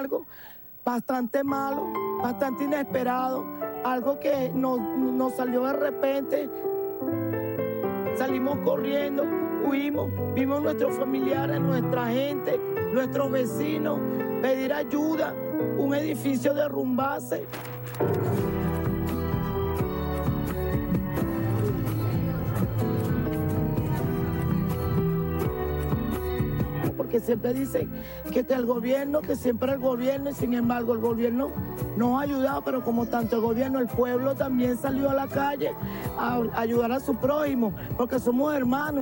algo bastante malo, bastante inesperado, algo que nos salió de repente. Salimos corriendo, huimos, vimos nuestros familiares, nuestra gente, nuestros vecinos, pedir ayuda, un edificio derrumbarse. Porque siempre dicen que el gobierno, que siempre el gobierno, y sin embargo el gobierno nos ha ayudado, pero como tanto el gobierno, el pueblo también salió a la calle a ayudar a su prójimo, porque somos hermanos.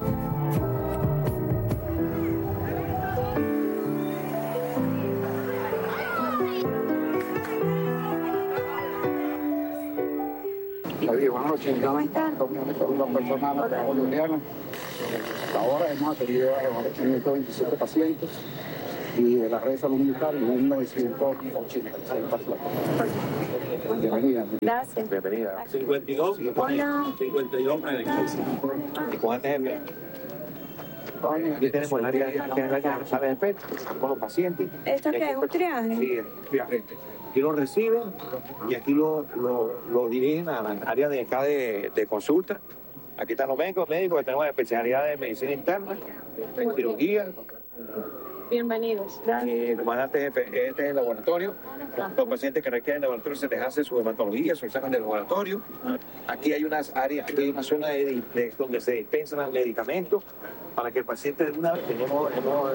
Buenas noches. ¿Cómo están? Son dos personas bolivianas. Hasta ahora hemos atendido a 527 pacientes y de la red de salud militar 1986 pacientes. Bienvenida. Gracias. Bienvenida. 52. Hola. 52 médicos. ¿Y cuántos es? Aquí tenemos el área de sala de espera con los pacientes. ¿Esto qué es? ¿Un triaje? Sí, triaje. Aquí lo reciben y aquí lo dirigen a la área de acá de consulta. Aquí están los médicos que tenemos especialidad de medicina interna, cirugía. Bienvenidos. Comandante jefe, este es el laboratorio. Los pacientes que requieren laboratorio se les hace su hematología, su examen de laboratorio. Aquí hay unas áreas, aquí hay una zona donde se dispensan los medicamentos para que el paciente de una vez hemos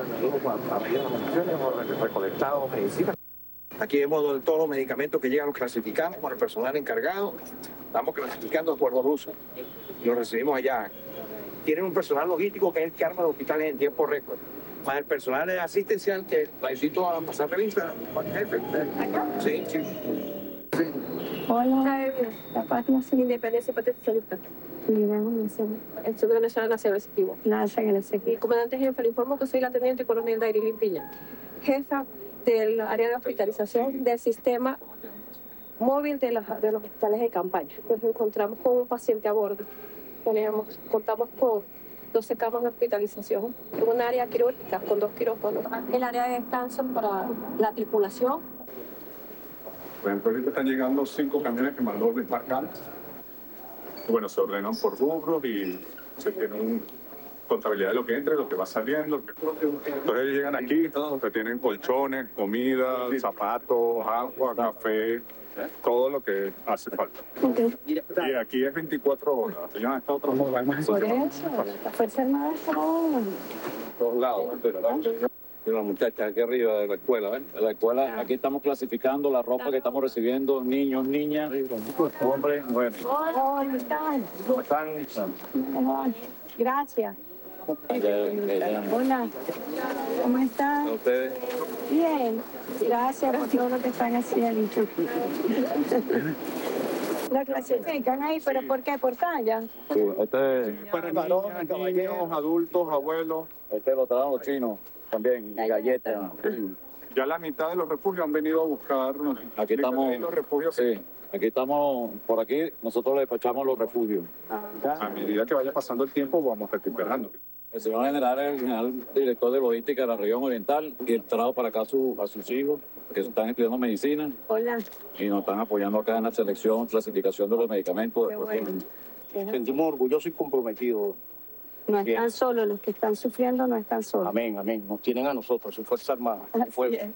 recolectado medicinas. Aquí vemos todos los medicamentos que llegan, los clasificamos con el personal encargado. Estamos clasificando de acuerdo al uso. Los recibimos allá. Tienen un personal logístico que es el que arma los hospitales en tiempo récord. Más el personal asistencial que la invito a pasar revista. Sí, sí. Hola. La página sin independencia y patria. El Centro Nacional Nacional Executivo. Y comandante jefe, le informo que soy la teniente coronel Dairilin Piña, jefa del área de hospitalización del sistema móvil de los hospitales de campaña. Nos encontramos con un paciente a bordo. Contamos con 12 camas de hospitalización en un área quirúrgica con 2 quirófanos. El área de descanso para la tripulación. Por ejemplo, ahorita están llegando 5 camiones que mandó desmarcar. Bueno, se ordenan por rubros y se tiene una contabilidad de lo que entra y lo que va saliendo. Entonces llegan aquí, que tienen colchones, comida, zapatos, agua, café, todo lo que hace falta. Okay. Y aquí es 24 horas. Ellos han estado trabajando. Por eso, la Fuerza Armada está en Todos lados, ¿verdad? Y una muchacha aquí arriba de la escuela, ¿ven? De la escuela, aquí estamos clasificando la ropa que estamos recibiendo, niños, niñas, hombres, mujeres. Hola, ¿qué tal? ¿Cómo están? Gracias. Hola, ¿cómo están? ¿A ustedes? Bien, gracias por todo lo que están haciendo. La clasifican ahí, ¿pero por qué? ¿Por talla? Sí, este es Para niñas, niños, adultos, abuelos. lo traen los chinos también, galletas. Ya la mitad de los refugios han venido a buscar. Aquí estamos, los refugios. sí, aquí estamos, por aquí nosotros le despachamos los refugios. A medida que vaya pasando el tiempo, vamos recuperando. El señor general es el general director de logística de la región oriental y él trajo para acá a sus hijos que están estudiando medicina. Hola. Y nos están apoyando acá en la selección, clasificación de los medicamentos. Qué bueno. Sentimos orgullosos y comprometidos. No están solos, los que están sufriendo no están solos. Amén, amén. Nos tienen a nosotros, su Fuerza Armada. Así es.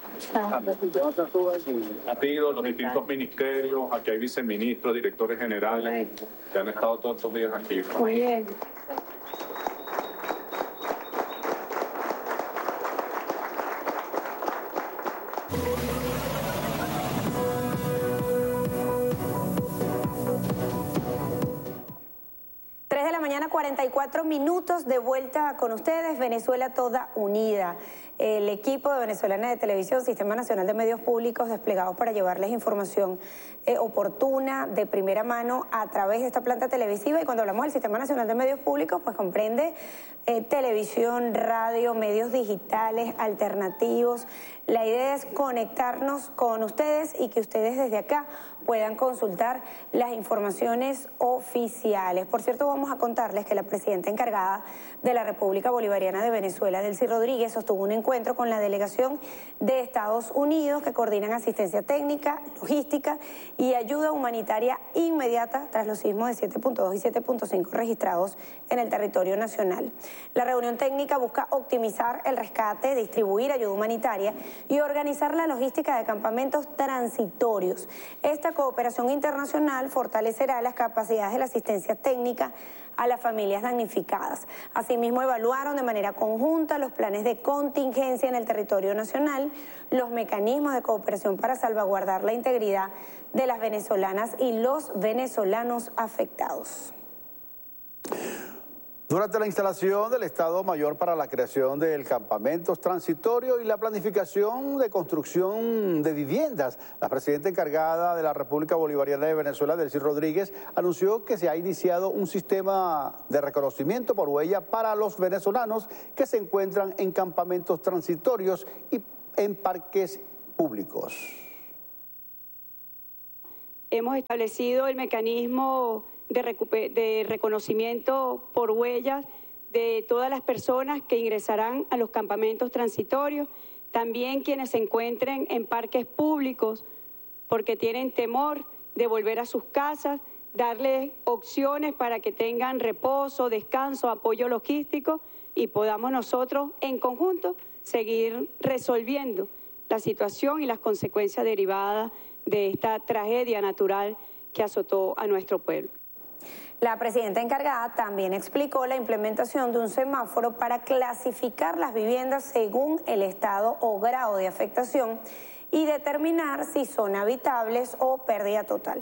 Ha sido los distintos ministerios, aquí hay viceministros, directores generales, que han estado todos estos días aquí. Muy bien. De la mañana, 44 minutos, de vuelta con ustedes, Venezuela toda unida. El equipo de Venezolana de Televisión, Sistema Nacional de Medios Públicos, desplegados para llevarles información oportuna, de primera mano, a través de esta planta televisiva. Y cuando hablamos del Sistema Nacional de Medios Públicos, pues comprende televisión, radio, medios digitales, alternativos. La idea es conectarnos con ustedes y que ustedes desde acá puedan consultar las informaciones oficiales. Por cierto, vamos a contarles que la presidenta encargada de la República Bolivariana de Venezuela, Delcy Rodríguez, sostuvo un encuentro con la delegación de Estados Unidos que coordinan asistencia técnica, logística y ayuda humanitaria inmediata tras los sismos de 7.2 y 7.5 registrados en el territorio nacional. La reunión técnica busca optimizar el rescate, distribuir ayuda humanitaria y organizar la logística de campamentos transitorios. Esta cooperación internacional fortalecerá las capacidades de la asistencia técnica a las familias damnificadas. Asimismo, evaluaron de manera conjunta los planes de contingencia en el territorio nacional, los mecanismos de cooperación para salvaguardar la integridad de las venezolanas y los venezolanos afectados. Durante la instalación del Estado Mayor para la creación del campamentos transitorios y la planificación de construcción de viviendas, la presidenta encargada de la República Bolivariana de Venezuela, Delcy Rodríguez, anunció que se ha iniciado un sistema de reconocimiento por huella para los venezolanos que se encuentran en campamentos transitorios y en parques públicos. Hemos establecido el mecanismo de reconocimiento por huellas de todas las personas que ingresarán a los campamentos transitorios, también quienes se encuentren en parques públicos porque tienen temor de volver a sus casas, darles opciones para que tengan reposo, descanso, apoyo logístico y podamos nosotros en conjunto seguir resolviendo la situación y las consecuencias derivadas de esta tragedia natural que azotó a nuestro pueblo. La presidenta encargada también explicó la implementación de un semáforo para clasificar las viviendas según el estado o grado de afectación y determinar si son habitables o pérdida total.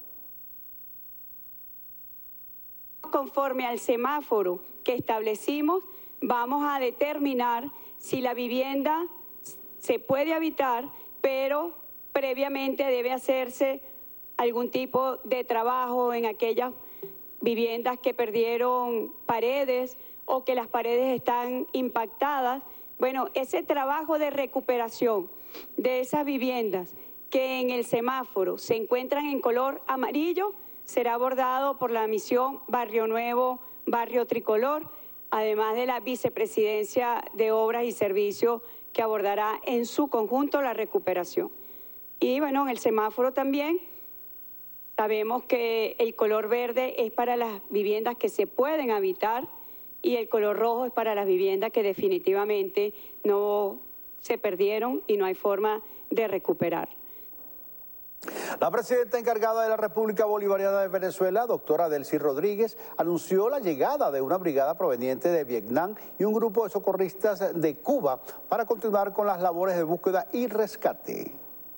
Conforme al semáforo que establecimos, vamos a determinar si la vivienda se puede habitar, pero previamente debe hacerse algún tipo de trabajo en aquellas viviendas que perdieron paredes o que las paredes están impactadas. Bueno, ese trabajo de recuperación de esas viviendas que en el semáforo se encuentran en color amarillo será abordado por la misión Barrio Nuevo, Barrio Tricolor, además de la Vicepresidencia de Obras y Servicios que abordará en su conjunto la recuperación. Y bueno, en el semáforo también sabemos que el color verde es para las viviendas que se pueden habitar y el color rojo es para las viviendas que definitivamente no se perdieron y no hay forma de recuperar. La presidenta encargada de la República Bolivariana de Venezuela, doctora Delcy Rodríguez, anunció la llegada de una brigada proveniente de Vietnam y un grupo de socorristas de Cuba para continuar con las labores de búsqueda y rescate.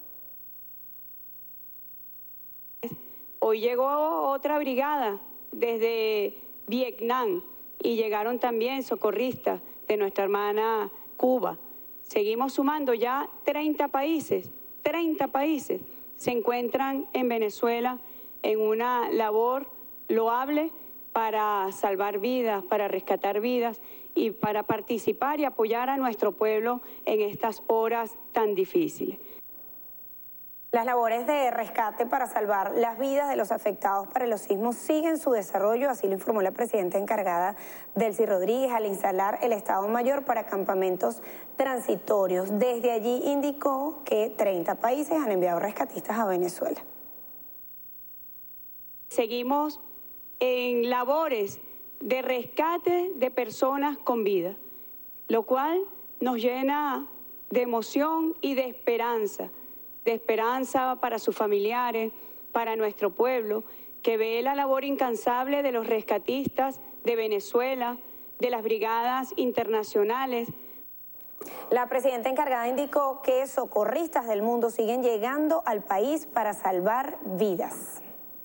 Hoy llegó otra brigada desde Vietnam y llegaron también socorristas de nuestra hermana Cuba. Seguimos sumando ya 30 países se encuentran en Venezuela en una labor loable para salvar vidas, para rescatar vidas y para participar y apoyar a nuestro pueblo en estas horas tan difíciles. Las labores de rescate para salvar las vidas de los afectados para los sismos siguen su desarrollo, así lo informó la presidenta encargada Delcy Rodríguez al instalar el Estado Mayor para campamentos transitorios. Desde allí indicó que 30 países han enviado rescatistas a Venezuela. Seguimos en labores de rescate de personas con vida, lo cual nos llena de emoción y de esperanza para sus familiares, para nuestro pueblo, que ve la labor incansable de los rescatistas de Venezuela, de las brigadas internacionales. La presidenta encargada indicó que socorristas del mundo siguen llegando al país para salvar vidas.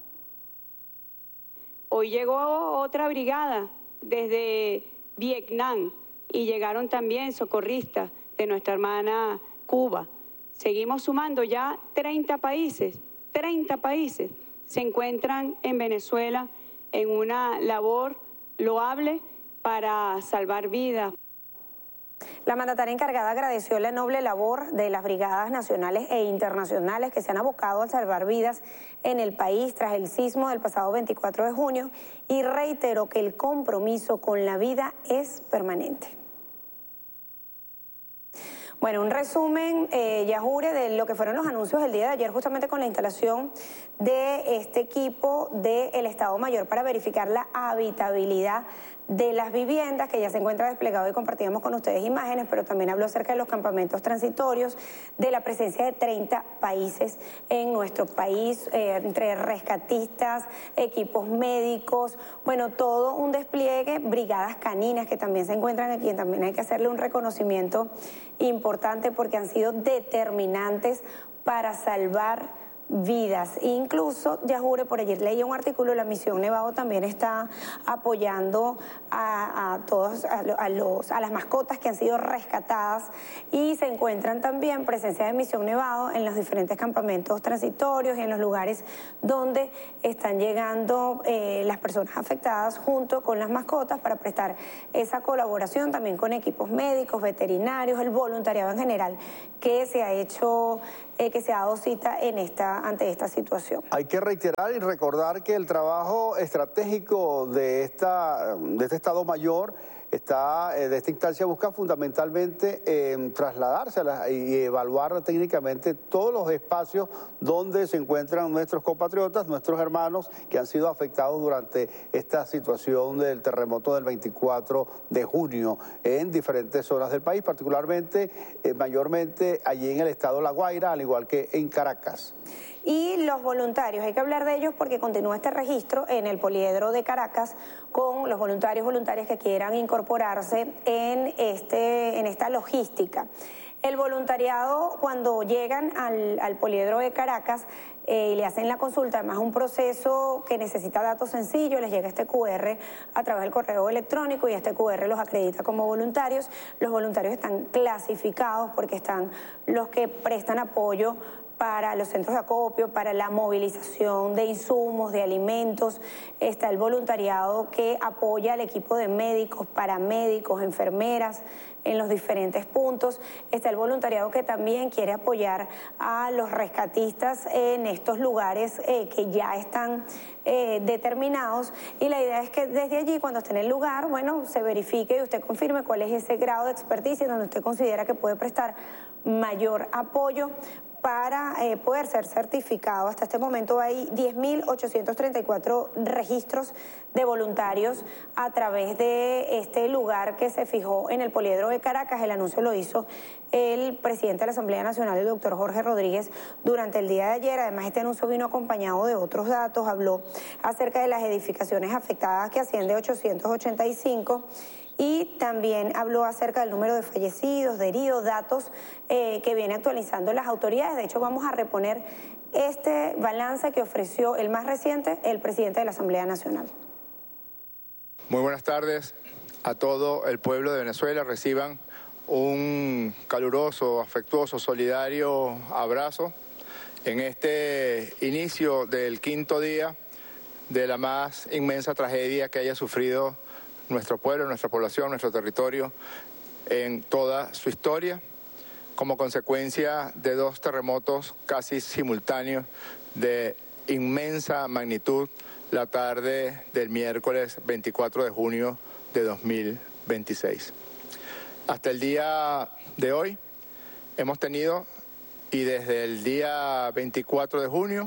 Hoy llegó otra brigada desde Vietnam y llegaron también socorristas de nuestra hermana Cuba. Seguimos sumando ya 30 países se encuentran en Venezuela en una labor loable para salvar vidas. La mandataria encargada agradeció la noble labor de las brigadas nacionales e internacionales que se han abocado a salvar vidas en el país tras el sismo del pasado 24 de junio y reiteró que el compromiso con la vida es permanente. Bueno, un resumen, Yajure, de lo que fueron los anuncios del día de ayer justamente con la instalación de este equipo del Estado Mayor para verificar la habitabilidad de las viviendas, que ya se encuentra desplegado y compartíamos con ustedes imágenes, pero también habló acerca de los campamentos transitorios, de la presencia de 30 países en nuestro país, entre rescatistas, equipos médicos, bueno, todo un despliegue, brigadas caninas que también se encuentran aquí, y también hay que hacerle un reconocimiento importante porque han sido determinantes para salvar vidas. Incluso, Yajure, por ayer leí un artículo, la Misión Nevado también está apoyando a las mascotas que han sido rescatadas y se encuentran también presencia de Misión Nevado en los diferentes campamentos transitorios y en los lugares donde están llegando las personas afectadas junto con las mascotas para prestar esa colaboración también con equipos médicos, veterinarios, el voluntariado en general que se ha hecho, que se ha dado cita ante esta situación. Hay que reiterar y recordar que el trabajo estratégico de este Estado Mayor de esta instancia busca fundamentalmente trasladarse y evaluar técnicamente todos los espacios donde se encuentran nuestros compatriotas, nuestros hermanos que han sido afectados durante esta situación del terremoto del 24 de junio en diferentes zonas del país, particularmente, mayormente allí en el estado La Guaira, al igual que en Caracas. Y los voluntarios, hay que hablar de ellos porque continúa este registro en el Poliedro de Caracas con los voluntarias que quieran incorporarse en esta logística. El voluntariado, cuando llegan al Poliedro de Caracas y le hacen la consulta, además un proceso que necesita datos sencillos, les llega este QR a través del correo electrónico y este QR los acredita como voluntarios. Los voluntarios están clasificados porque están los que prestan apoyo para los centros de acopio, para la movilización de insumos, de alimentos. Está el voluntariado que apoya al equipo de médicos, paramédicos, enfermeras en los diferentes puntos. Está el voluntariado que también quiere apoyar a los rescatistas en estos lugares que ya están determinados, y la idea es que desde allí, cuando esté en el lugar, bueno, se verifique y usted confirme cuál es ese grado de experticia donde usted considera que puede prestar mayor apoyo para poder ser certificado. Hasta este momento hay 10.834 registros de voluntarios a través de este lugar que se fijó en el Poliedro de Caracas. El anuncio lo hizo el presidente de la Asamblea Nacional, el doctor Jorge Rodríguez, durante el día de ayer. Además, este anuncio vino acompañado de otros datos. Habló acerca de las edificaciones afectadas, que asciende a 885, y también habló acerca del número de fallecidos, de heridos, datos que viene actualizando las autoridades. De hecho, vamos a reponer este balance que ofreció el más reciente, el presidente de la Asamblea Nacional. Muy buenas tardes a todo el pueblo de Venezuela. Reciban un caluroso, afectuoso, solidario abrazo en este inicio del 5.º día de la más inmensa tragedia que haya sufrido nuestro pueblo, nuestra población, nuestro territorio en toda su historia, como consecuencia de 2 terremotos casi simultáneos de inmensa magnitud la tarde del miércoles 24 de junio de 2026. Hasta el día de hoy hemos tenido, y desde el día 24 de junio,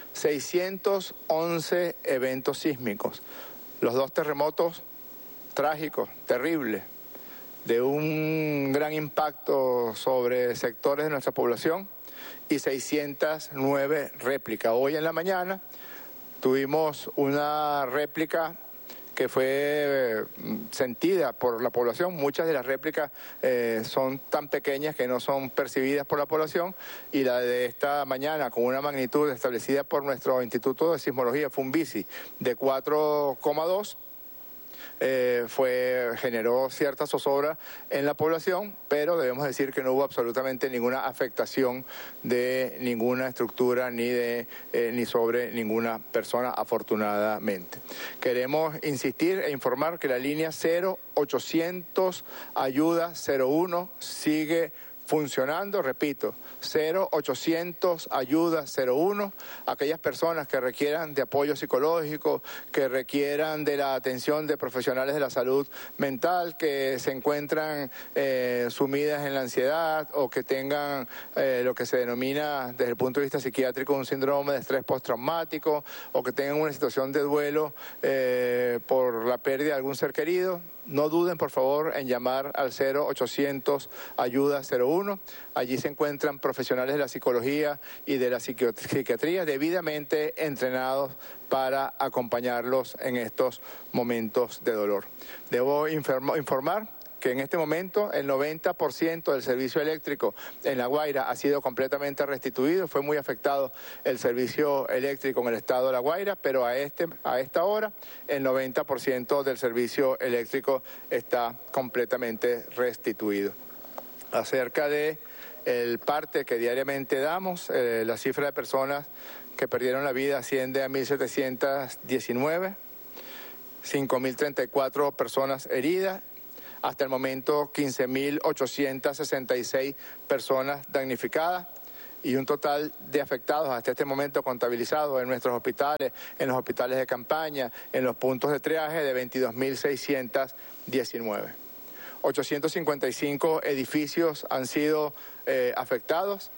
611 eventos sísmicos. Los 2 terremotos trágicos, terribles, de un gran impacto sobre sectores de nuestra población, y 609 réplicas. Hoy en la mañana tuvimos una réplica que fue sentida por la población. Muchas de las réplicas son tan pequeñas que no son percibidas por la población, y la de esta mañana, con una magnitud establecida por nuestro Instituto de Sismología, Funvisi, de 4,2, generó cierta zozobra en la población, pero debemos decir que no hubo absolutamente ninguna afectación de ninguna estructura ni sobre ninguna persona, afortunadamente. Queremos insistir e informar que la línea 0800 Ayuda 01 sigue funcionando, repito, 0800 Ayuda 01, aquellas personas que requieran de apoyo psicológico, que requieran de la atención de profesionales de la salud mental, que se encuentran sumidas en la ansiedad o que tengan lo que se denomina desde el punto de vista psiquiátrico un síndrome de estrés postraumático o que tengan una situación de duelo por la pérdida de algún ser querido. No duden, por favor, en llamar al 0800 Ayuda 01. Allí se encuentran profesionales de la psicología y de la psiquiatría debidamente entrenados para acompañarlos en estos momentos de dolor. Debo informar que en este momento el 90% del servicio eléctrico en La Guaira ha sido completamente restituido. Fue muy afectado el servicio eléctrico en el estado de La Guaira, pero a esta hora el 90% del servicio eléctrico está completamente restituido. Acerca de el parte que diariamente damos, la cifra de personas que perdieron la vida asciende a 1.719, 5.034 personas heridas. Hasta el momento 15.866 personas damnificadas y un total de afectados hasta este momento contabilizados en nuestros hospitales, en los hospitales de campaña, en los puntos de triaje de 22.619. 855 edificios han sido afectados,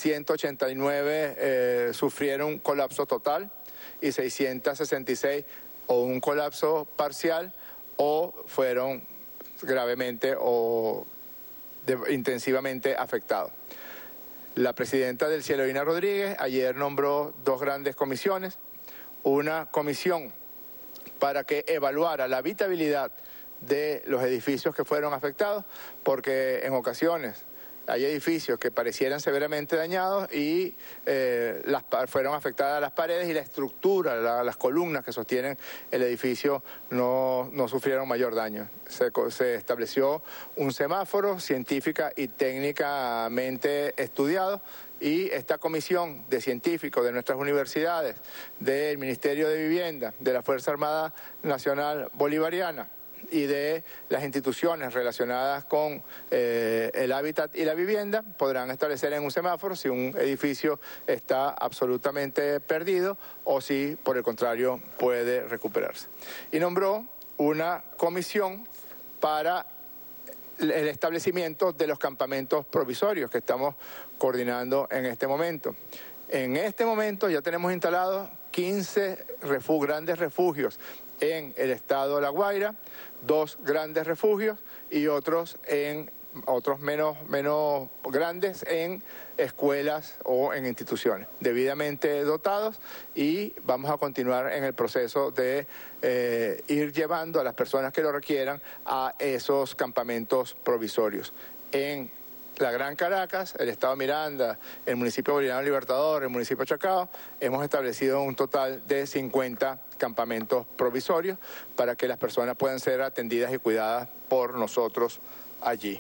189 sufrieron colapso total y 666 o un colapso parcial o fueron gravemente o intensivamente afectados. La presidenta del Cielo, Ina Rodríguez, ayer nombró dos grandes comisiones. Una comisión para que evaluara la habitabilidad de los edificios que fueron afectados, porque en ocasiones hay edificios que parecieran severamente dañados y fueron afectadas las paredes y la estructura, las columnas que sostienen el edificio no sufrieron mayor daño. Se estableció un semáforo científica y técnicamente estudiado y esta comisión de científicos de nuestras universidades, del Ministerio de Vivienda, de la Fuerza Armada Nacional Bolivariana, y de las instituciones relacionadas con el hábitat y la vivienda podrán establecer en un semáforo si un edificio está absolutamente perdido o si, por el contrario, puede recuperarse. Y nombró una comisión para el establecimiento de los campamentos provisorios que estamos coordinando en este momento. En este momento ya tenemos instalados 15 grandes refugios en el estado de La Guaira, 2 grandes refugios y otros menos grandes en escuelas o en instituciones, debidamente dotados, y vamos a continuar en el proceso de ir llevando a las personas que lo requieran a esos campamentos provisorios. En la Gran Caracas, el estado Miranda, el municipio Bolivariano Libertador, el municipio Chacao, hemos establecido un total de 50 campamentos provisorios para que las personas puedan ser atendidas y cuidadas por nosotros allí.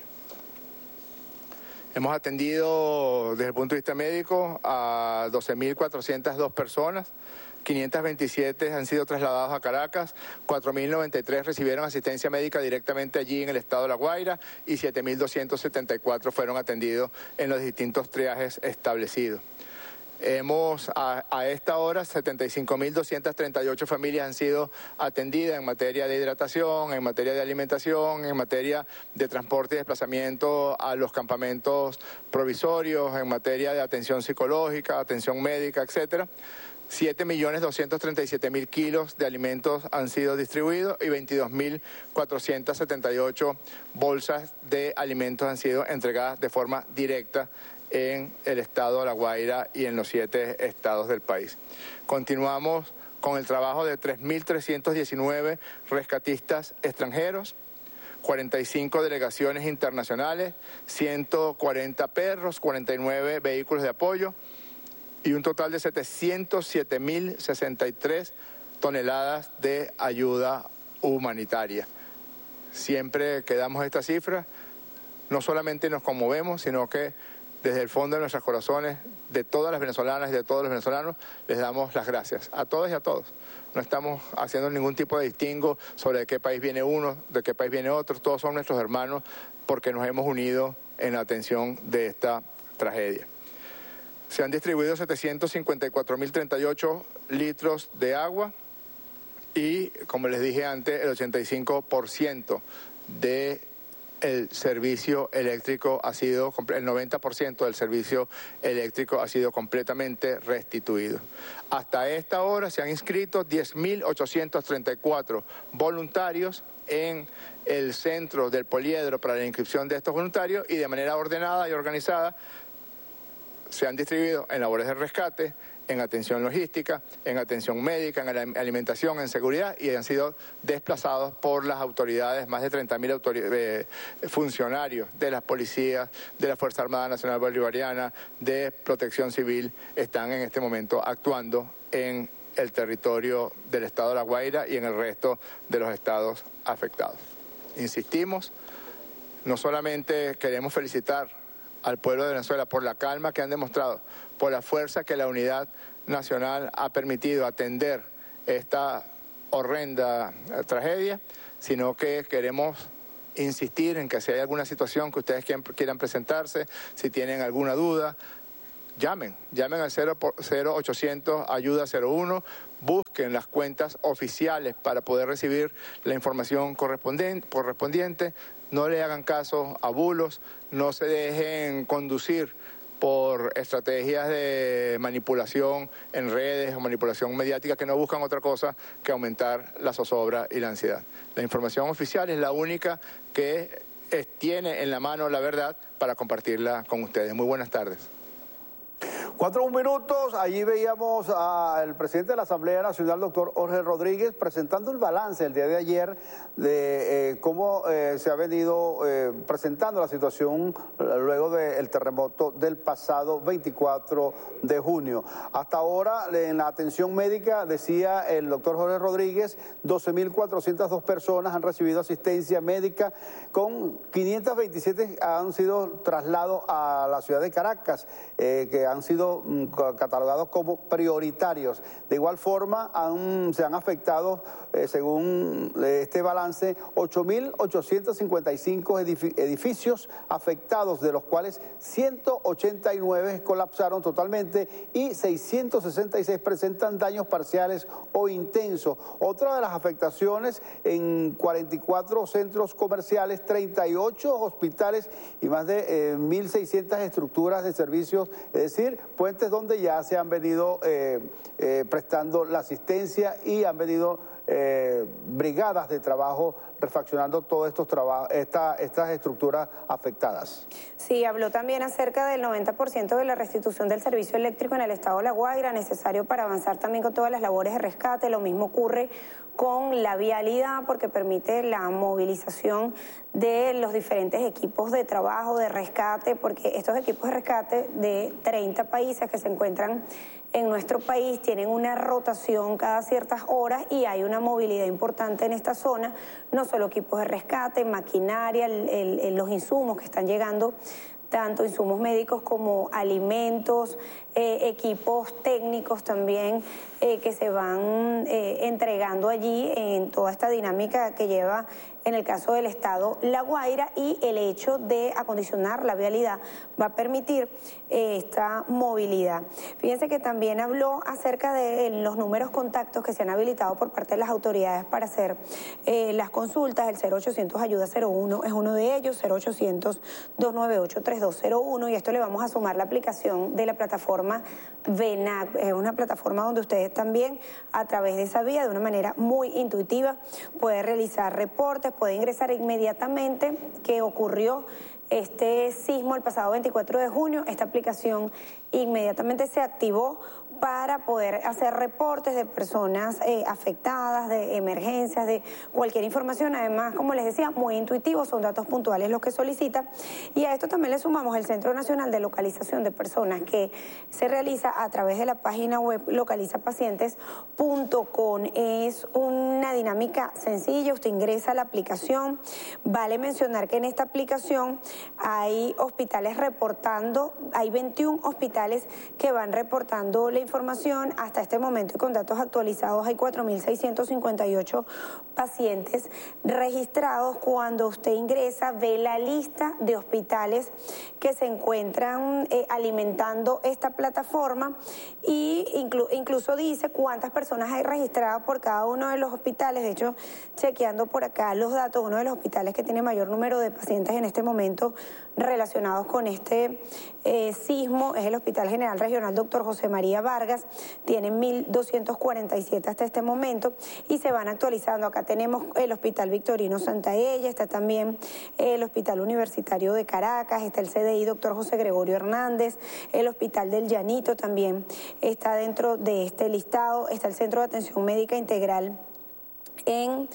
Hemos atendido desde el punto de vista médico a 12.402 personas. 527 han sido trasladados a Caracas, 4.093 recibieron asistencia médica directamente allí en el estado de La Guaira y 7.274 fueron atendidos en los distintos triajes establecidos. Hemos a esta hora 75.238 familias han sido atendidas en materia de hidratación, en materia de alimentación, en materia de transporte y desplazamiento a los campamentos provisorios, en materia de atención psicológica, atención médica, etcétera. 7.237.000 kilos de alimentos han sido distribuidos y 22.478 bolsas de alimentos han sido entregadas de forma directa en el estado de La Guaira y en los 7 estados del país. Continuamos con el trabajo de 3.319 rescatistas extranjeros, 45 delegaciones internacionales, 140 perros, 49 vehículos de apoyo, y un total de 707.063 toneladas de ayuda humanitaria. Siempre que damos esta cifra, no solamente nos conmovemos, sino que desde el fondo de nuestros corazones, de todas las venezolanas y de todos los venezolanos, les damos las gracias a todas y a todos. No estamos haciendo ningún tipo de distingo sobre de qué país viene uno, de qué país viene otro. Todos son nuestros hermanos porque nos hemos unido en la atención de esta tragedia. Se han distribuido 754.038 litros de agua y, como les dije antes, el 85% del servicio eléctrico ha sido, el 90% del servicio eléctrico ha sido completamente restituido. Hasta esta hora se han inscrito 10.834 voluntarios en el centro del poliedro para la inscripción de estos voluntarios y de manera ordenada y organizada se han distribuido en labores de rescate, en atención logística, en atención médica, en alimentación, en seguridad y han sido desplazados por las autoridades, más de 30.000 funcionarios de las policías, de la Fuerza Armada Nacional Bolivariana, de Protección Civil, están en este momento actuando en el territorio del estado de La Guaira y en el resto de los estados afectados. Insistimos, no solamente queremos felicitar al pueblo de Venezuela por la calma que han demostrado, por la fuerza que la unidad nacional ha permitido atender esta horrenda tragedia, sino que queremos insistir en que si hay alguna situación que ustedes quieran presentarse, si tienen alguna duda, llamen al 0800 Ayuda 01, busquen las cuentas oficiales para poder recibir la información correspondiente, no le hagan caso a bulos, no se dejen conducir por estrategias de manipulación en redes o manipulación mediática que no buscan otra cosa que aumentar la zozobra y la ansiedad. La información oficial es la única que tiene en la mano la verdad para compartirla con ustedes. Muy buenas tardes. 4 minutos, allí veíamos al presidente de la Asamblea Nacional, doctor Jorge Rodríguez, presentando el balance el día de ayer de cómo se ha venido presentando la situación luego del terremoto del pasado 24 de junio. Hasta ahora, en la atención médica, decía el doctor Jorge Rodríguez, 12.402 personas han recibido asistencia médica, con 527 han sido traslados a la ciudad de Caracas, que han sido catalogados como prioritarios. De igual forma, se han afectado, según este balance, 8.855 edificios afectados, de los cuales 189 colapsaron totalmente y 666 presentan daños parciales o intensos. Otra de las afectaciones en 44 centros comerciales, 38 hospitales y más de 1.600 estructuras de servicios, es decir, puentes donde ya se han venido prestando la asistencia y han venido brigadas de trabajo refaccionando todos estos estas estructuras afectadas. Sí, habló también acerca del 90% de la restitución del servicio eléctrico en el estado de La Guaira, necesario para avanzar también con todas las labores de rescate. Lo mismo ocurre con la vialidad, porque permite la movilización de los diferentes equipos de trabajo, de rescate, porque estos equipos de rescate de 30 países que se encuentran en nuestro país tienen una rotación cada ciertas horas y hay una movilidad importante en esta zona, no solo equipos de rescate, maquinaria, los insumos que están llegando, tanto insumos médicos como alimentos, equipos técnicos también que se van entregando allí en toda esta dinámica que lleva en el caso del estado La Guaira, y el hecho de acondicionar la vialidad va a permitir esta movilidad. Fíjense que también habló acerca de los números contactos que se han habilitado por parte de las autoridades para hacer las consultas. El 0800 Ayuda 01 es uno de ellos, 0800 298 3201, y esto le vamos a sumar la aplicación de la plataforma VENAC. Es una plataforma donde ustedes también, a través de esa vía, de una manera muy intuitiva, pueden realizar reportes, pueden ingresar inmediatamente que ocurrió este sismo el pasado 24 de junio. Esta aplicación inmediatamente se activó para poder hacer reportes de personas afectadas, de emergencias, de cualquier información. Además, como les decía, muy intuitivos, son datos puntuales los que solicita. Y a esto también le sumamos el Centro Nacional de Localización de Personas, que se realiza a través de la página web localizapacientes.com. Es una dinámica sencilla, usted ingresa a la aplicación. Vale mencionar que en esta aplicación hay hospitales reportando, hay 21 hospitales que van reportando la información hasta este momento, y con datos actualizados hay 4.658 pacientes registrados. Cuando usted ingresa, ve la lista de hospitales que se encuentran alimentando esta plataforma, y incluso dice cuántas personas hay registradas por cada uno de los hospitales. De hecho, chequeando por acá los datos, uno de los hospitales que tiene mayor número de pacientes en este momento relacionados con este sismo es el Hospital General Regional Dr. José María Vargas. Tienen 1.247 hasta este momento y se van actualizando. Acá tenemos el Hospital Victorino Santaella, está también el Hospital Universitario de Caracas, está el CDI Dr. José Gregorio Hernández, el Hospital del Llanito también está dentro de este listado, está el Centro de Atención Médica Integral en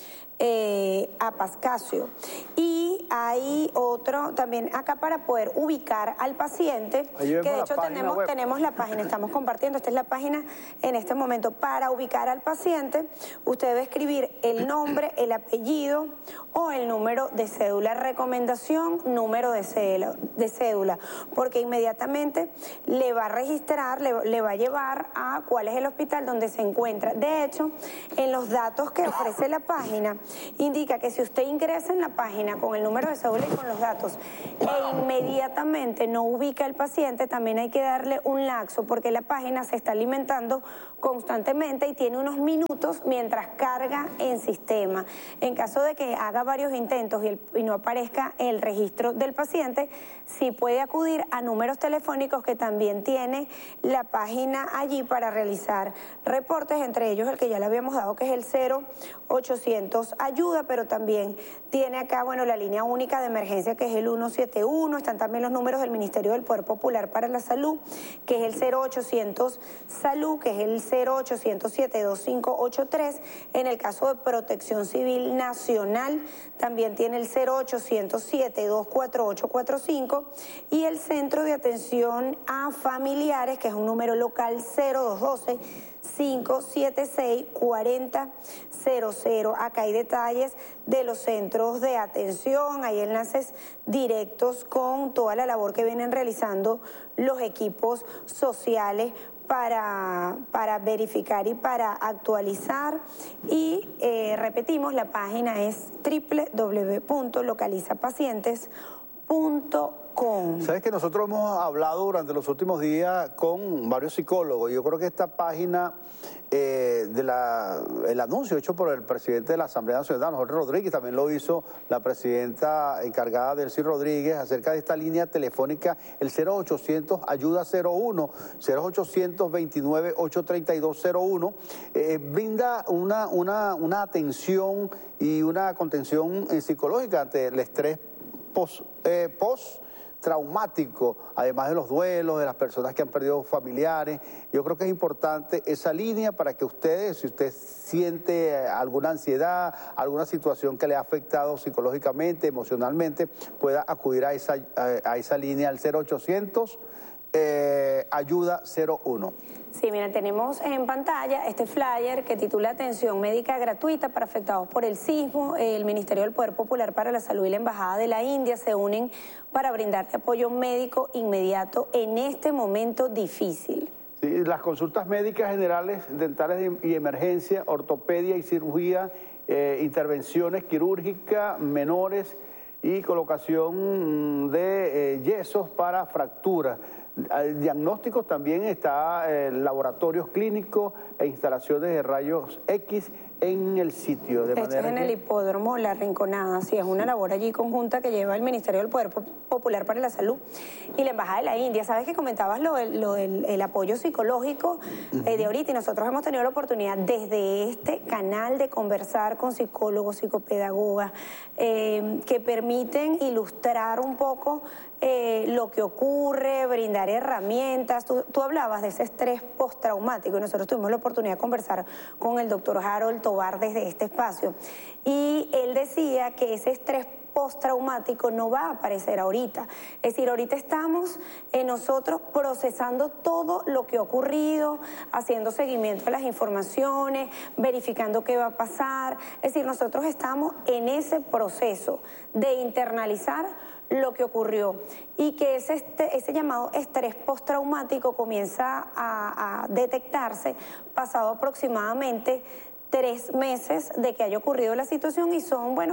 Apascasio. Y hay otro también acá para poder ubicar al paciente, que de hecho tenemos la página, estamos compartiendo, esta es la página en este momento. Para ubicar al paciente, usted debe escribir el nombre, el apellido o el número de cédula. Recomendación, número de cédula, porque inmediatamente le va a registrar, le va a llevar a cuál es el hospital donde se encuentra. De hecho, en los datos que ofrece la página, indica que si usted ingresa en la página con el número de cédula y con los datos e inmediatamente no ubica al paciente, también hay que darle un lapso, porque la página se está alimentando constantemente y tiene unos minutos mientras carga en sistema. En caso de que haga varios intentos y no aparezca el registro del paciente, sí puede acudir a números telefónicos que también tiene la página allí para realizar reportes, entre ellos el que ya le habíamos dado, que es el 0800 ayuda, pero también tiene acá, bueno, la línea única de emergencia, que es el 171, están también los números del Ministerio del Poder Popular para la Salud, que es el 0800 Salud, que es el 0800 72583, en el caso de Protección Civil Nacional, también tiene el 0800 7248845, y el Centro de Atención a Familiares, que es un número local, 0212 576-4000. Acá hay detalles de los centros de atención, hay enlaces directos con toda la labor que vienen realizando los equipos sociales para verificar y para actualizar. Y repetimos, la página es www.localizapacientes.com. Sabes que nosotros hemos hablado durante los últimos días con varios psicólogos. Yo creo que esta página, el anuncio hecho por el presidente de la Asamblea Nacional, Jorge Rodríguez, también lo hizo la presidenta encargada del CIR Rodríguez, acerca de esta línea telefónica, el 0800 ayuda 01, 0800 29 832 01, brinda una atención y una contención psicológica ante el estrés post-traumático, además de los duelos de las personas que han perdido familiares. Yo creo que es importante esa línea para que ustedes, si usted siente alguna ansiedad, alguna situación que le ha afectado psicológicamente, emocionalmente, pueda acudir a esa línea, al 0800 ayuda 01. Sí, miren, tenemos en pantalla este flyer que titula Atención Médica Gratuita para afectados por el sismo. El Ministerio del Poder Popular para la Salud y la Embajada de la India se unen para brindarte apoyo médico inmediato en este momento difícil. Sí, las consultas médicas generales, dentales y emergencia, ortopedia y cirugía, intervenciones quirúrgicas menores y colocación de yesos para fracturas. Diagnósticos también está laboratorios clínicos e instalaciones de rayos X en el sitio. De Esto manera es en el hipódromo La Rinconada, sí, es una labor allí conjunta que lleva el Ministerio del Poder Popular para la Salud y la Embajada de la India. Sabes que comentabas lo del apoyo psicológico de ahorita, y nosotros hemos tenido la oportunidad desde este canal de conversar con psicólogos, psicopedagogas, que permiten ilustrar un poco lo que ocurre, brindar herramientas. Tú hablabas de ese estrés postraumático y nosotros tuvimos la oportunidad de conversar con el doctor Harold Tobar desde este espacio, y él decía que ese estrés postraumático no va a aparecer ahorita. Es decir, ahorita estamos nosotros procesando todo lo que ha ocurrido, haciendo seguimiento a las informaciones, verificando qué va a pasar. Es decir, nosotros estamos en ese proceso de internalizar lo que ocurrió, y que ese llamado estrés postraumático comienza a detectarse pasado aproximadamente 3 meses de que haya ocurrido la situación, y son, bueno,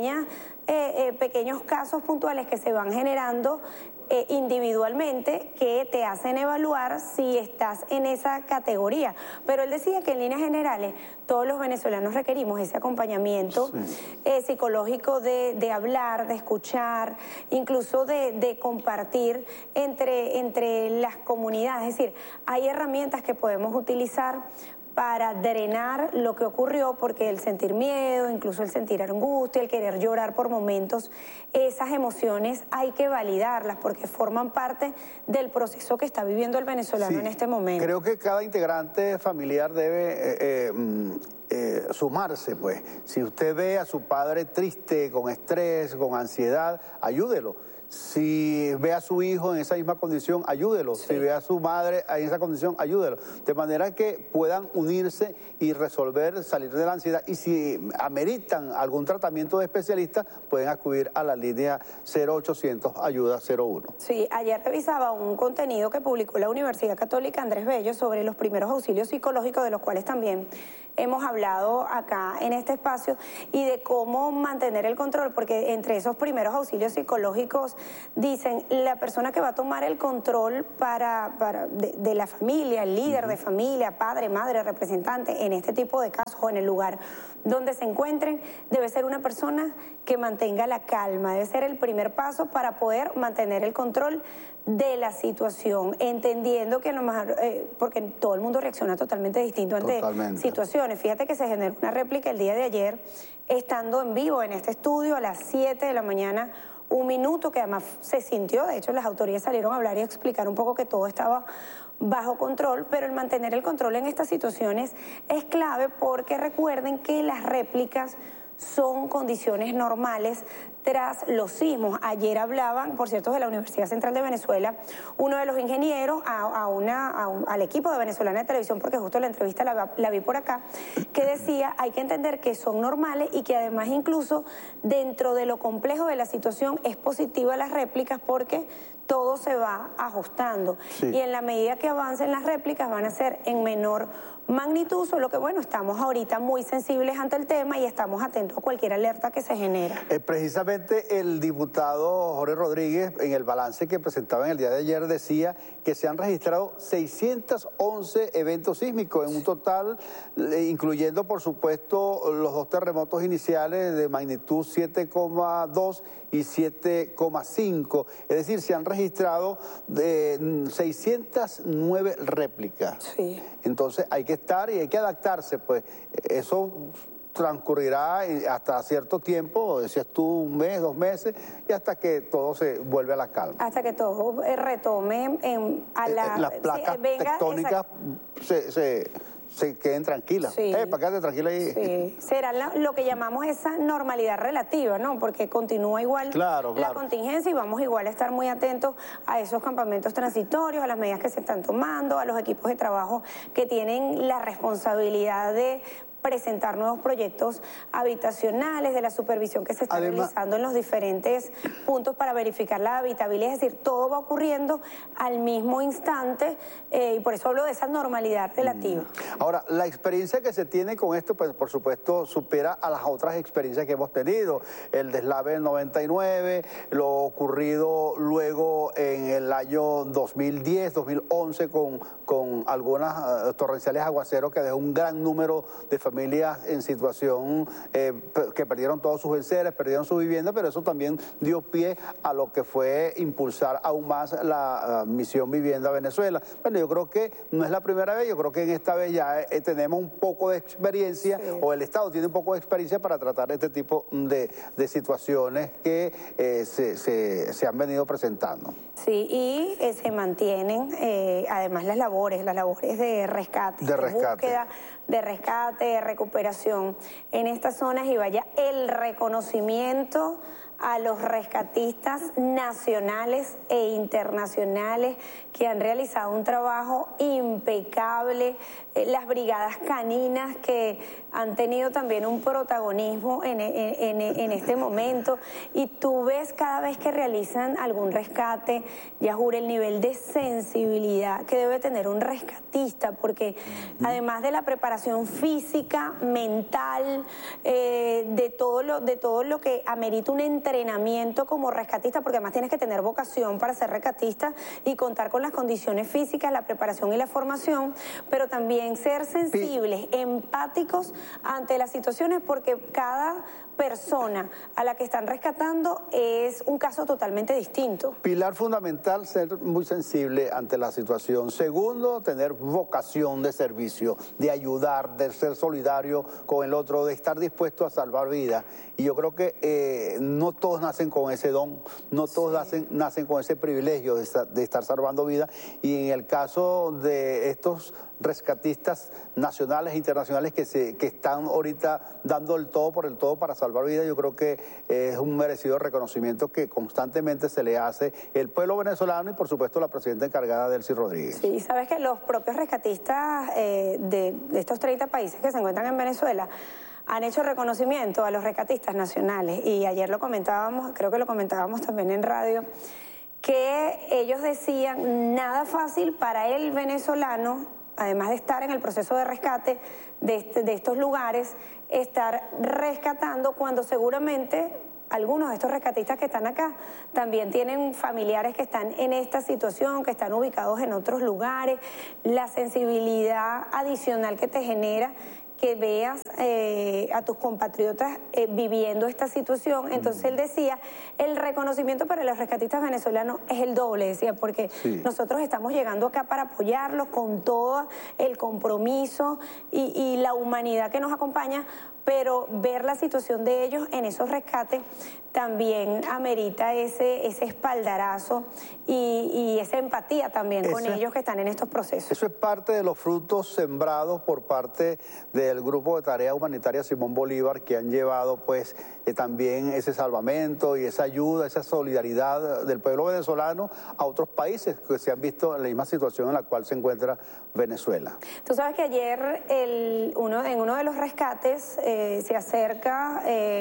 pequeños casos puntuales que se van generando individualmente, que te hacen evaluar si estás en esa categoría. Pero él decía que en líneas generales todos los venezolanos requerimos ese acompañamiento psicológico de hablar, de escuchar, incluso de compartir entre las comunidades. Es decir, hay herramientas que podemos utilizar para drenar lo que ocurrió, porque el sentir miedo, incluso el sentir angustia, el querer llorar por momentos, esas emociones hay que validarlas porque forman parte del proceso que está viviendo el venezolano en este momento. Creo que cada integrante familiar debe sumarse, pues. Si usted ve a su padre triste, con estrés, con ansiedad, ayúdelo. Si ve a su hijo en esa misma condición, ayúdelo. Sí. Si ve a su madre en esa condición, ayúdelo. De manera que puedan unirse y resolver, salir de la ansiedad. Y si ameritan algún tratamiento de especialista, pueden acudir a la línea 0800 Ayuda 01. Sí, ayer revisaba un contenido que publicó la Universidad Católica Andrés Bello sobre los primeros auxilios psicológicos, de los cuales también hemos hablado acá en este espacio, y de cómo mantener el control, porque entre esos primeros auxilios psicológicos dicen, la persona que va a tomar el control de la familia, el líder de familia, padre, madre, representante, en este tipo de casos o en el lugar donde se encuentren, debe ser una persona que mantenga la calma. Debe ser el primer paso para poder mantener el control de la situación, entendiendo que a lo mejor, porque todo el mundo reacciona totalmente distinto ante situaciones. Fíjate que se generó una réplica el día de ayer, estando en vivo en este estudio a las 7 de la mañana, un minuto que además se sintió, de hecho las autoridades salieron a hablar y a explicar un poco que todo estaba bajo control, pero el mantener el control en estas situaciones es clave, porque recuerden que las réplicas son condiciones normales tras los sismos. Ayer hablaban, por cierto, de la Universidad Central de Venezuela, uno de los ingenieros al equipo de Venezolana de Televisión, porque justo la entrevista la vi por acá, que decía, hay que entender que son normales y que además incluso dentro de lo complejo de la situación es positiva las réplicas, porque todo se va ajustando. Sí. Y en la medida que avancen las réplicas van a ser en menor magnitud, solo que bueno, estamos ahorita muy sensibles ante el tema y estamos atentos a cualquier alerta que se genera. Precisamente el diputado Jorge Rodríguez, en el balance que presentaba en el día de ayer, decía que se han registrado 611 eventos sísmicos en un total, incluyendo por supuesto los 2 terremotos iniciales de magnitud 7,2 y 7,5, es decir, se han registrado 609 réplicas. Sí. Entonces hay que estar y hay que adaptarse, pues eso transcurrirá hasta cierto tiempo, decías tú, 1 mes, 2 meses, y hasta que todo se vuelve a la calma. Hasta que todo retome las placas tectónicas se queden tranquilas. Sí. Para quedarte tranquila ahí. Sí. Será lo que llamamos esa normalidad relativa, ¿no? Porque continúa igual la contingencia y vamos igual a estar muy atentos a esos campamentos transitorios, a las medidas que se están tomando, a los equipos de trabajo que tienen la responsabilidad de presentar nuevos proyectos habitacionales, de la supervisión que se está realizando en los diferentes puntos para verificar la habitabilidad. Es decir, todo va ocurriendo al mismo instante y por eso hablo de esa normalidad relativa. Ahora, la experiencia que se tiene con esto, pues por supuesto supera a las otras experiencias que hemos tenido. El deslave del 99, lo ocurrido luego en el año 2010, 2011 con algunas torrenciales aguaceros que dejó un gran número de familias en situación que perdieron todos sus enseres, perdieron su vivienda, pero eso también dio pie a lo que fue impulsar aún más la misión Vivienda Venezuela. Bueno, yo creo que no es la primera vez, yo creo que en esta vez ya tenemos un poco de experiencia, sí, o el Estado tiene un poco de experiencia para tratar este tipo de situaciones que se han venido presentando. Sí, y se mantienen además las labores de rescate, de búsqueda, de rescate, de recuperación en estas zonas, y vaya el reconocimiento a los rescatistas nacionales e internacionales que han realizado un trabajo impecable, las brigadas caninas que han tenido también un protagonismo en este momento, y tú ves cada vez que realizan algún rescate, Yajur, el nivel de sensibilidad que debe tener un rescatista, porque además de la preparación física, mental, de todo lo que amerita un entrenamiento como rescatista, porque además tienes que tener vocación para ser rescatista y contar con las condiciones físicas, la preparación y la formación, pero también ser sensibles, empáticos ante las situaciones, porque cada persona a la que están rescatando es un caso totalmente distinto. Pilar fundamental, ser muy sensible ante la situación. Segundo, tener vocación de servicio, de ayudar, de ser solidario con el otro, de estar dispuesto a salvar vidas. Y yo creo que no todos nacen con ese don, no todos nacen con ese privilegio de estar salvando vidas. Y en el caso de estos rescatistas nacionales e internacionales que están ahorita dando el todo por el todo para salvar vidas, yo creo que es un merecido reconocimiento que constantemente se le hace el pueblo venezolano y por supuesto la presidenta encargada, Delcy Rodríguez. Sí, sabes que los propios rescatistas de estos 30 países que se encuentran en Venezuela han hecho reconocimiento a los rescatistas nacionales, y ayer lo comentábamos, creo que lo comentábamos también en radio, que ellos decían nada fácil para el venezolano, además de estar en el proceso de rescate de estos lugares, estar rescatando cuando seguramente algunos de estos rescatistas que están acá también tienen familiares que están en esta situación, que están ubicados en otros lugares. La sensibilidad adicional que te genera que veas a tus compatriotas viviendo esta situación. Entonces él decía, el reconocimiento para los rescatistas venezolanos es el doble, decía, porque nosotros estamos llegando acá para apoyarlos con todo el compromiso y la humanidad que nos acompaña, pero ver la situación de ellos en esos rescates también amerita ese espaldarazo y esa empatía también con ellos que están en estos procesos. Eso es parte de los frutos sembrados por parte del Grupo de Tarea Humanitaria Simón Bolívar, que han llevado pues también ese salvamento y esa ayuda, esa solidaridad del pueblo venezolano a otros países que se han visto en la misma situación en la cual se encuentra Venezuela. Tú sabes que ayer en uno de los rescates se acerca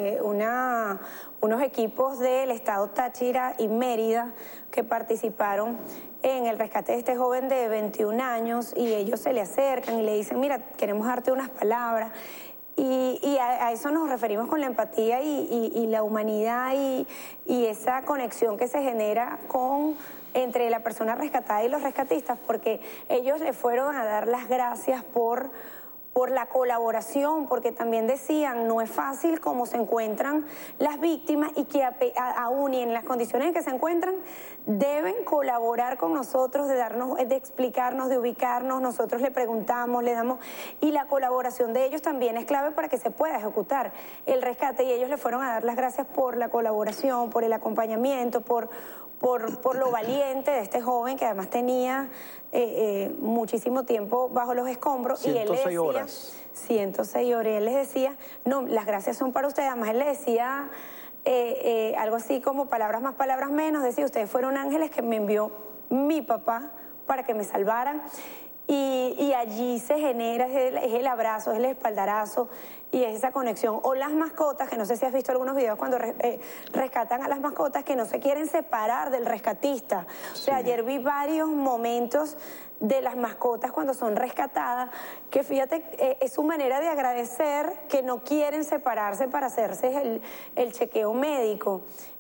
unos equipos del estado Táchira y Mérida que participaron en el rescate de este joven de 21 años, y ellos se le acercan y le dicen, mira, queremos darte unas palabras. Y a eso nos referimos con la empatía y la humanidad y esa conexión que se genera entre la persona rescatada y los rescatistas, porque ellos le fueron a dar las gracias por la colaboración, porque también decían, no es fácil cómo se encuentran las víctimas, y que aún y en las condiciones en que se encuentran, deben colaborar con nosotros, de explicarnos, de ubicarnos. Nosotros le preguntamos, le damos, y la colaboración de ellos también es clave para que se pueda ejecutar el rescate, y ellos le fueron a dar las gracias por la colaboración, por el acompañamiento, por lo valiente de este joven, que además tenía muchísimo tiempo bajo los escombros. 106 y él le decía, horas. 106 horas. Y él les decía, no, las gracias son para ustedes. Además él le decía algo así como palabras más, palabras menos. Decía, ustedes fueron ángeles que me envió mi papá para que me salvaran. Y allí se genera, es el abrazo, es el espaldarazo y es esa conexión. O las mascotas, que no sé si has visto algunos videos cuando rescatan a las mascotas, que no se quieren separar del rescatista. O sea, ayer vi varios momentos de las mascotas cuando son rescatadas, que fíjate, es su manera de agradecer que no quieren separarse para hacerse el chequeo médico.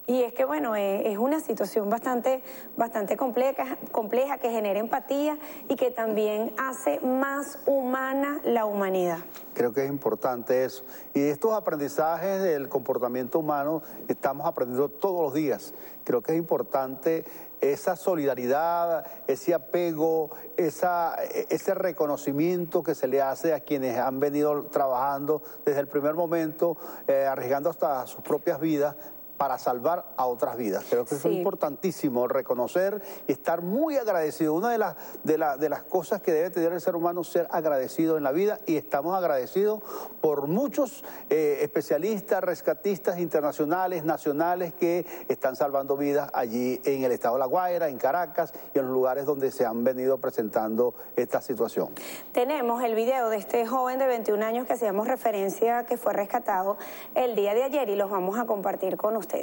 Y es que, bueno, es una situación bastante compleja que genera empatía y que también hace más humana la humanidad. Creo que es importante eso. Y estos aprendizajes del comportamiento humano estamos aprendiendo todos los días. Creo que es importante esa solidaridad, ese apego, ese reconocimiento que se le hace a quienes han venido trabajando desde el primer momento, arriesgando hasta sus propias vidas para salvar a otras vidas. Creo que eso es importantísimo, reconocer y estar muy agradecido. Una de las cosas que debe tener el ser humano es ser agradecido en la vida, y estamos agradecidos por muchos especialistas, rescatistas internacionales, nacionales, que están salvando vidas allí en el estado de La Guaira, en Caracas y en los lugares donde se han venido presentando esta situación. Tenemos el video de este joven de 21 años que hacíamos referencia, que fue rescatado el día de ayer, y los vamos a compartir con ustedes.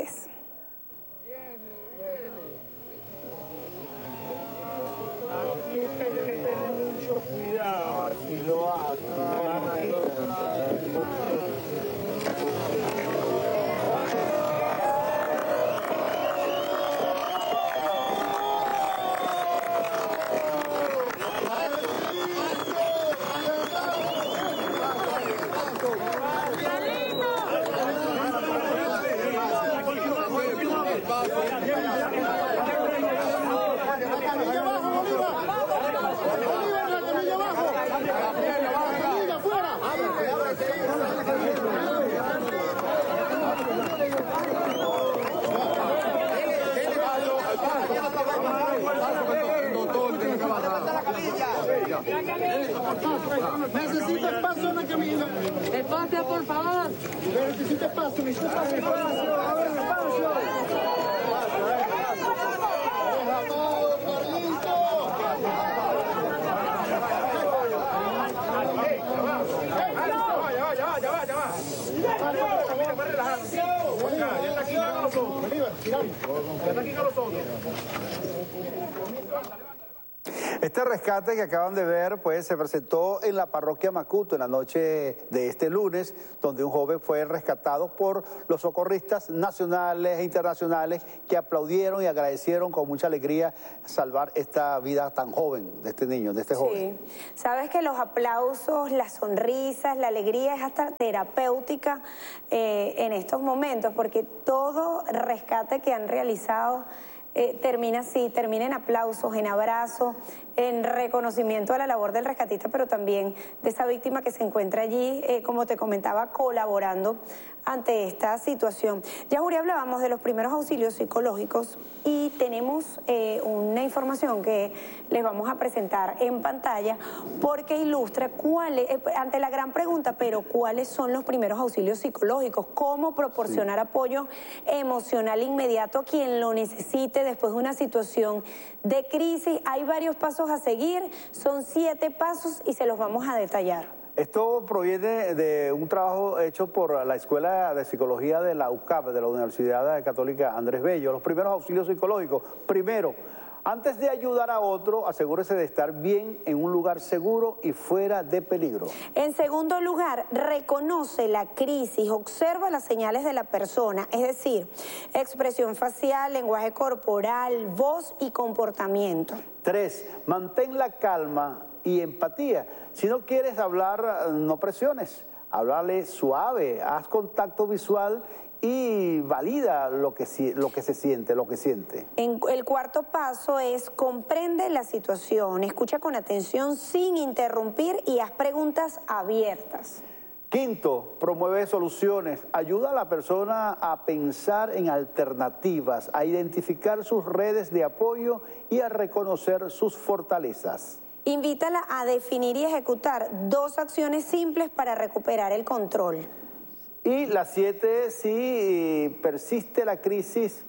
Aquí hay que tener mucho cuidado si lo Necesito espacio en la camilla. Espacio, por favor. Necesito espacio, Este rescate que acaban de ver, pues, se presentó en la parroquia Macuto en la noche de este lunes, donde un joven fue rescatado por los socorristas nacionales e internacionales, que aplaudieron y agradecieron con mucha alegría salvar esta vida tan joven de este niño, de este joven. Sí, sabes que los aplausos, las sonrisas, la alegría es hasta terapéutica en estos momentos, porque todo rescate que han realizado termina así, termina en aplausos, en abrazos, en reconocimiento a la labor del rescatista, pero también de esa víctima que se encuentra allí, como te comentaba, colaborando ante esta situación. Ya, Juri, hablábamos de los primeros auxilios psicológicos y tenemos una información que les vamos a presentar en pantalla, porque ilustra ante la gran pregunta, pero ¿cuáles son los primeros auxilios psicológicos? ¿Cómo proporcionar apoyo emocional inmediato a quien lo necesite después de una situación de crisis? Hay varios pasos a seguir, son 7 pasos y se los vamos a detallar. Esto proviene de un trabajo hecho por la Escuela de Psicología de la UCAP, de la Universidad Católica Andrés Bello. Los primeros auxilios psicológicos. Primero, antes de ayudar a otro, asegúrese de estar bien en un lugar seguro y fuera de peligro. En segundo lugar, reconoce la crisis, observa las señales de la persona, es decir, expresión facial, lenguaje corporal, voz y comportamiento. 3, mantén la calma y empatía. Si no quieres hablar, no presiones. Háblale suave, haz contacto visual y valida lo que se siente, lo que siente. El cuarto paso es comprende la situación, escucha con atención sin interrumpir y haz preguntas abiertas. Quinto, promueve soluciones, ayuda a la persona a pensar en alternativas, a identificar sus redes de apoyo y a reconocer sus fortalezas. Invítala a definir y ejecutar 2 acciones simples para recuperar el control. Y la 7, si persiste la crisis,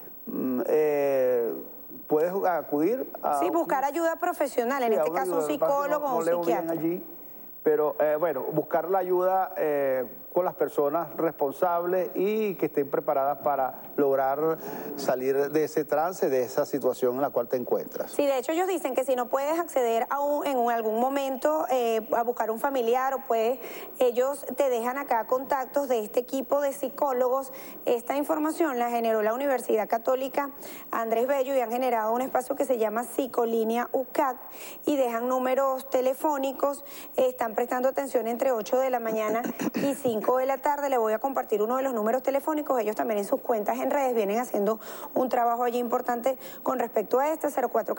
puedes acudir a... Sí, buscar ayuda profesional, en este caso un psicólogo o un psiquiatra. Allí, pero bueno, buscar la ayuda con las personas responsables y que estén preparadas para lograr salir de ese trance, de esa situación en la cual te encuentras. Sí, de hecho ellos dicen que si no puedes acceder en algún momento a buscar un familiar ellos te dejan acá contactos de este equipo de psicólogos. Esta información la generó la Universidad Católica Andrés Bello y han generado un espacio que se llama Psicolínea UCAC y dejan números telefónicos. Están prestando atención entre 8 de la mañana y 5 de la tarde. Le voy a compartir uno de los números telefónicos. Ellos también en sus cuentas en redes vienen haciendo un trabajo allí importante con respecto a este.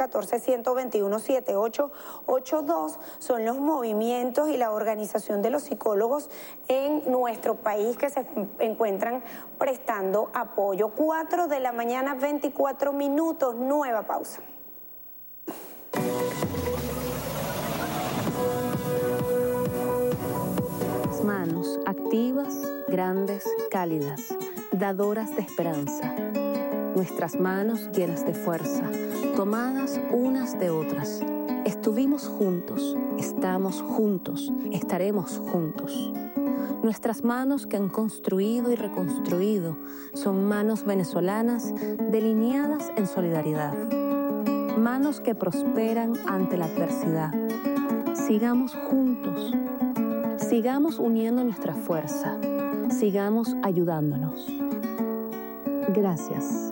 0414-121-7882 son los movimientos y la organización de los psicólogos en nuestro país que se encuentran prestando apoyo. 4 de la mañana, 24 minutos, nueva pausa. Manos activas, grandes, cálidas, dadoras de esperanza. Nuestras manos llenas de fuerza, tomadas unas de otras. Estuvimos juntos, estamos juntos, estaremos juntos. Nuestras manos que han construido y reconstruido son manos venezolanas delineadas en solidaridad. Manos que prosperan ante la adversidad. Sigamos juntos. Sigamos uniendo nuestra fuerza, sigamos ayudándonos. Gracias.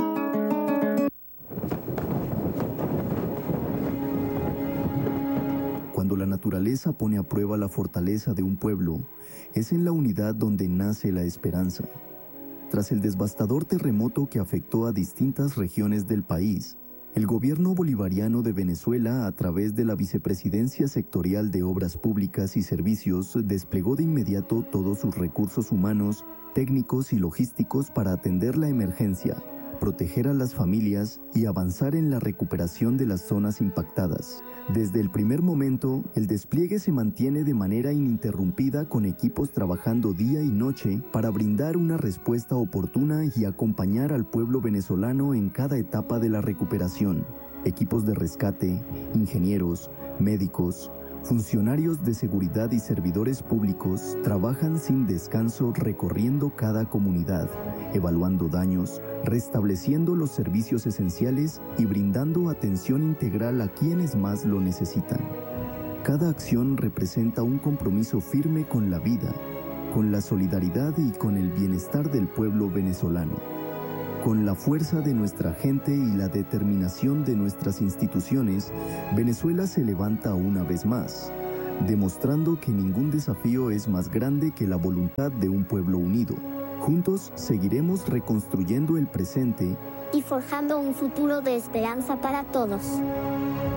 Cuando la naturaleza pone a prueba la fortaleza de un pueblo, es en la unidad donde nace la esperanza. Tras el devastador terremoto que afectó a distintas regiones del país, el gobierno bolivariano de Venezuela, a través de la Vicepresidencia Sectorial de Obras Públicas y Servicios, desplegó de inmediato todos sus recursos humanos, técnicos y logísticos para atender la emergencia, proteger a las familias y avanzar en la recuperación de las zonas impactadas. Desde el primer momento, el despliegue se mantiene de manera ininterrumpida con equipos trabajando día y noche para brindar una respuesta oportuna y acompañar al pueblo venezolano en cada etapa de la recuperación. Equipos de rescate, ingenieros, médicos, funcionarios de seguridad y servidores públicos trabajan sin descanso recorriendo cada comunidad, evaluando daños, restableciendo los servicios esenciales y brindando atención integral a quienes más lo necesitan. Cada acción representa un compromiso firme con la vida, con la solidaridad y con el bienestar del pueblo venezolano. Con la fuerza de nuestra gente y la determinación de nuestras instituciones, Venezuela se levanta una vez más, demostrando que ningún desafío es más grande que la voluntad de un pueblo unido. Juntos seguiremos reconstruyendo el presente y forjando un futuro de esperanza para todos.